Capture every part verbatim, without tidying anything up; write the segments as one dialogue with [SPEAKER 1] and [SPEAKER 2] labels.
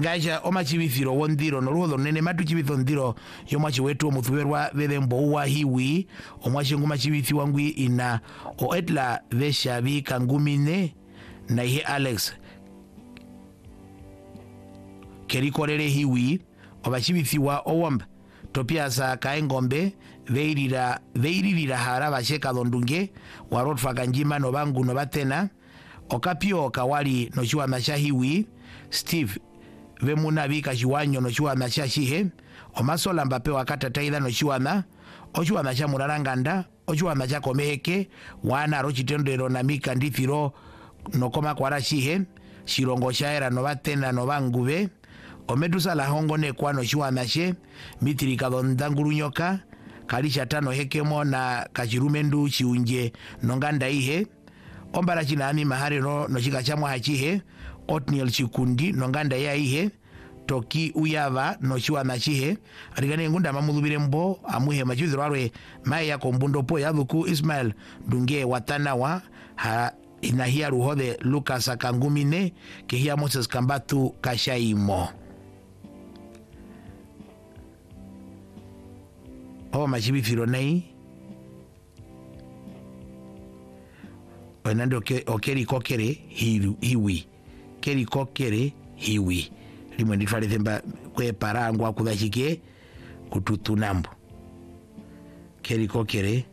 [SPEAKER 1] ngaja omachibithiro wondiro noruho nene matu chibitho ndiro yomwachi wetu omuthuberwa bethembo wa hiwi omwachi nguma chibithi wangwi ina o etla veshabi kangumine na ihe Alex kerikorere hiwi obachibithiwa owamba topiasa kaengombe veirira veiririra hara bacheka dondunge warotfa kanjima no bangu no batena okapio kawali no chua mashahiwi Steve vemuna bika chiwanyo no chua mashahihe omasola mbape wakata taida no chua ochua masha muraranganda ochua masha komeheke wana rochitendero na mika ndithiro no koma kwarashihe shirongo shaera no batena no bangube ometusa la hongo ne kwano chua mashe mitirika dondanguru nyoka kalisha tano hekemo na kachirumendu chiunje nonganda ihe ombara chinani mahari no no chikachamwa hachihe Otniel chikundi nonganda ya ihe toki uyava no chua machihe aligane ngunda mamudhubire mbo amuhe machuzi rwarwe mai ya kombundo po yadhuku Ismail dunge watanawa ha inahia ruhode Lucas akangumine kehia Moses Kambatu kashaimo o machibithiro nei onando ke okeri kokere hiwi keri kokere hiwi limwe ndifale themba kwe parangwa kudashike kututunambo keri kokere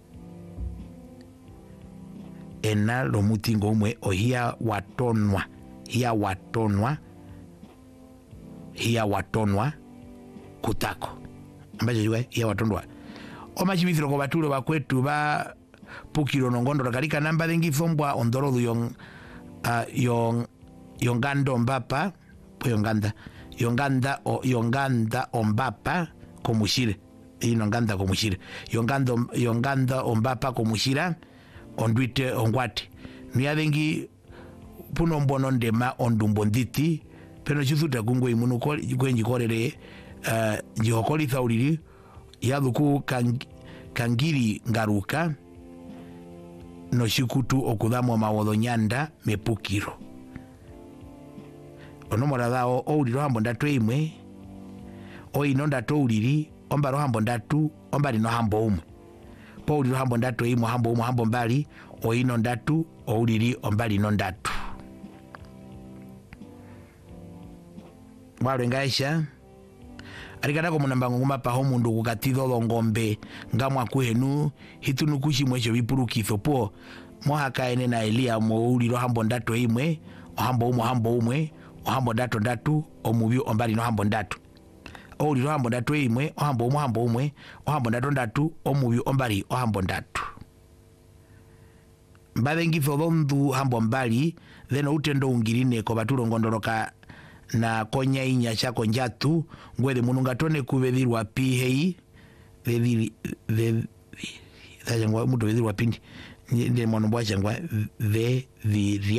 [SPEAKER 1] ena lo mutingo umwe ohia watonwa hia watonwa hia watonwa kutako ambacho jwe hia watonwa omachibithiro ko batulo bakwetu ba pukiro nongondo kalika namba dengi fombwa ondoro yong uh, yong yongando mbapa yonganda yonganda o yonganda ombapa komushire inonganda komushire yongando yonganda ombapa komushira ondwite ongwati niyadengi puno mbono ndema ondumbonditi pero chithuta kungwe imuno kwenji korere uh, jihokoli thauriri yadhuku kang, kangiri ngaruka no shikutu okudamo mawodonyanda mepukiro onomora dao ouriro hambo ndatu imwe oino ndatu ouriri ombaro hambo ndatu ombari no hambo umwe po ouriro hambo ndatu imwe hambo umwe hambo mbali oino ndatu ouriri ombari no ndatu mwaro ngaisha arikadako munambango ngumapa homundu kukatidho ngombe ngamwa kuhenu hitunu kushi mwesho vipurukitho po mohaka ene na Elia mouliro hambo ndatu imwe ohambo umwe hambo umwe ohambo ndatu ndatu omubyo ombali no hambo ndatu ouliro hambo ndatu imwe ohambo umwe hambo umwe ohambo ndatu ndatu omubyo ombali ohambo ndatu mbadengitho dhondu hambo mbali then utendo ungirine ko batulo ngondoroka na konya inya chako njatu ngwede mununga tone kubedhirwa pihei vedhiri vedhiri dhajangwa muto vedhirwa pindi nde mwanumbu wachangwa vedhiri